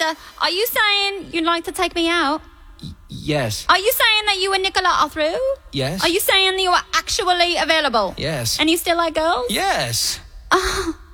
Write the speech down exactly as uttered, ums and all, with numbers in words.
uh, are you saying you'd like to take me out? Y- yes. Are you saying that you and Nicola are through? Yes. Are you saying that you are actually available? Yes. And you still like girls? Yes. Oh,